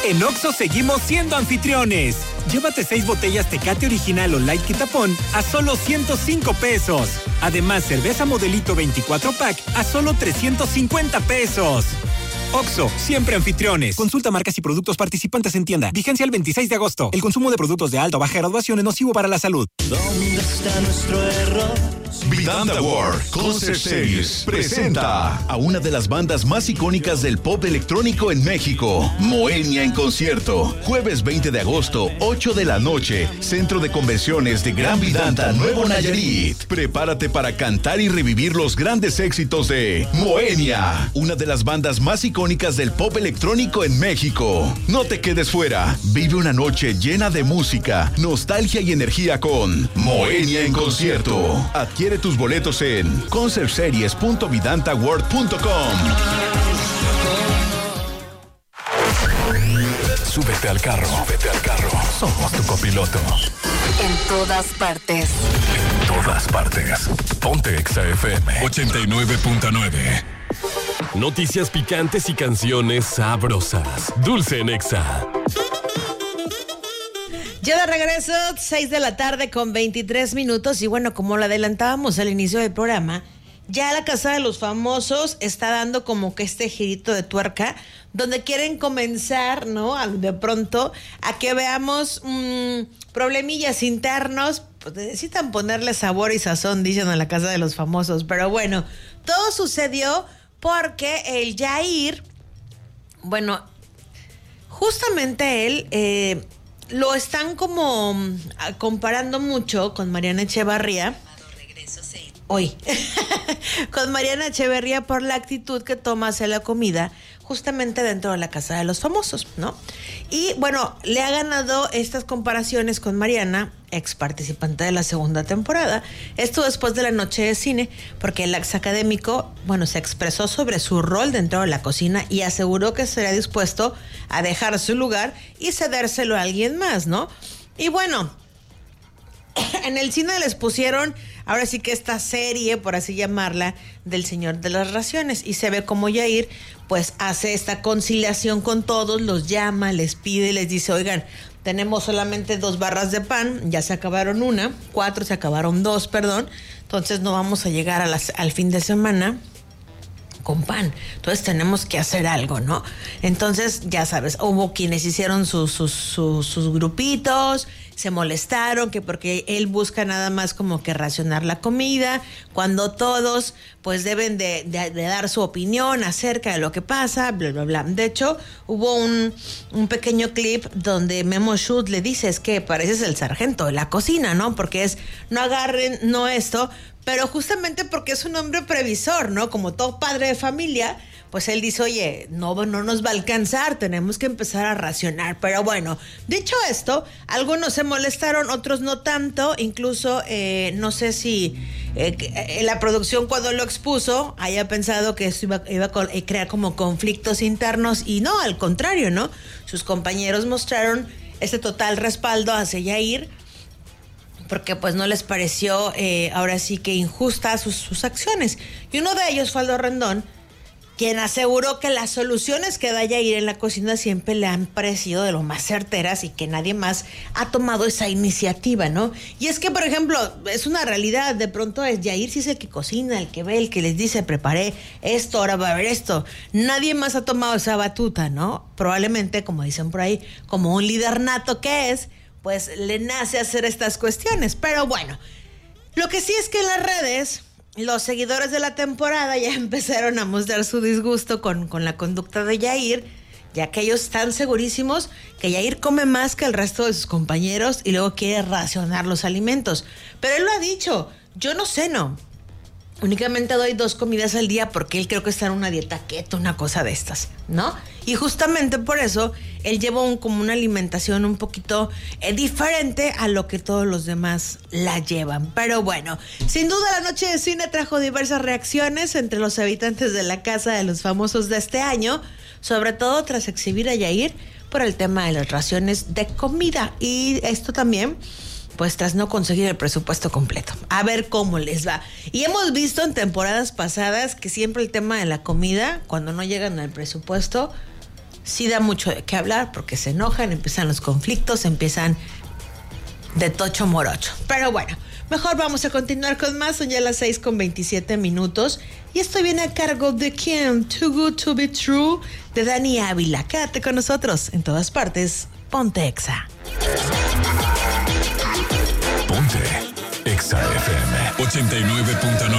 En Oxxo seguimos siendo anfitriones. Llévate 6 botellas Tecate Original o Light Quitapón a solo 105 pesos. Además, cerveza Modelito 24 pack a solo 350 pesos. Oxxo, siempre anfitriones. Consulta marcas y productos participantes en tienda. Vigencia el 26 de agosto. El consumo de productos de alta o baja graduación es nocivo para la salud. ¿Dónde está nuestro error? Vidanta World Concert Series presenta a una de las bandas más icónicas del pop electrónico en México, Moenia en concierto. Jueves 20 de agosto, 8 de la noche, Centro de Convenciones de Gran Vidanta, Nuevo Nayarit. Prepárate para cantar y revivir los grandes éxitos de Moenia, una de las bandas más icónicas del pop electrónico en México. No te quedes fuera. Vive una noche llena de música, nostalgia y energía con Moenia en concierto. Adquiere tus boletos en concertseries.vidantaworld.com. Súbete al carro. Somos tu copiloto. En todas partes. Ponte Exa FM 89.9. Noticias picantes y canciones sabrosas. Dulce en Exa. Ya de regreso, 6 de la tarde con 23 minutos. Y bueno, como lo adelantábamos al inicio del programa, ya la Casa de los Famosos está dando como que este girito de tuerca, donde quieren comenzar, ¿no? De pronto, a que veamos problemillas internos. Pues necesitan ponerle sabor y sazón, dicen a la Casa de los Famosos. Pero bueno, todo sucedió porque el Yair, bueno, justamente él... lo están como comparando mucho con Mariana Echevarría. Con Mariana Echevarría por la actitud que toma hacia la comida justamente dentro de la Casa de los Famosos, ¿no? Y bueno, le ha ganado estas comparaciones con Mariana, ex participante de la segunda temporada. Esto después de la noche de cine, porque el ex académico, bueno, se expresó sobre su rol dentro de la cocina y aseguró que estaría dispuesto a dejar su lugar y cedérselo a alguien más, ¿no? Y bueno, en el cine les pusieron, ahora sí que esta serie, por así llamarla, del Señor de las Raciones, y se ve como Yair pues hace esta conciliación con todos, los llama, les pide, les dice, oigan, tenemos solamente 2 barras de pan, ya se acabaron 4, se acabaron 2, perdón, entonces no vamos a llegar al fin de semana con pan, entonces tenemos que hacer algo, ¿no? Entonces, ya sabes, hubo quienes hicieron sus grupitos, se molestaron, que porque él busca nada más como que racionar la comida, cuando todos pues deben de dar su opinión acerca de lo que pasa, bla, bla, bla. De hecho, hubo un pequeño clip donde Memo Shoot le dice, es que pareces el sargento de la cocina, ¿no? Porque es, no agarren, no esto, pero justamente porque es un hombre previsor, ¿no? Como todo padre de familia, pues él dice, oye, no nos va a alcanzar, tenemos que empezar a racionar. Pero bueno, dicho esto, algunos se molestaron, otros no tanto, incluso no sé si la producción cuando lo expuso haya pensado que esto iba a crear como conflictos internos, y no, al contrario, ¿no? Sus compañeros mostraron este total respaldo hacia Yair, porque pues no les pareció ahora sí que injusta sus acciones. Y uno de ellos fue Aldo Rendón, quien aseguró que las soluciones que da Yair en la cocina siempre le han parecido de lo más certeras y que nadie más ha tomado esa iniciativa, ¿no? Y es que, por ejemplo, es una realidad, de pronto es Yair sí es el que cocina, el que ve, el que les dice, preparé esto, ahora va a haber esto. Nadie más ha tomado esa batuta, ¿no? Probablemente, como dicen por ahí, como un líder nato que es, pues le nace hacer estas cuestiones. Pero bueno, lo que sí es que en las redes los seguidores de la temporada ya empezaron a mostrar su disgusto con la conducta de Yair, ya que ellos están segurísimos que Yair come más que el resto de sus compañeros y luego quiere racionar los alimentos. Pero él lo ha dicho, yo no ceno, únicamente doy 2 comidas al día porque él creo que está en una dieta keto, una cosa de estas, ¿no? Y justamente por eso él lleva como una alimentación un poquito diferente a lo que todos los demás la llevan. Pero bueno, sin duda la noche de cine trajo diversas reacciones entre los habitantes de la Casa de los Famosos de este año, sobre todo tras exhibir a Yair por el tema de las raciones de comida. Y esto también, pues tras no conseguir el presupuesto completo. A ver cómo les va. Y hemos visto en temporadas pasadas que siempre el tema de la comida, cuando no llegan al presupuesto, sí da mucho de qué hablar porque se enojan, empiezan los conflictos, empiezan de tocho morocho. Pero bueno, mejor vamos a continuar con más. Son ya las 6:27 y esto viene a cargo de ¿quién? Too Good to Be True, de Dani Ávila. Quédate con nosotros en todas partes. Ponte Exa. Ponte Exa FM 89.9.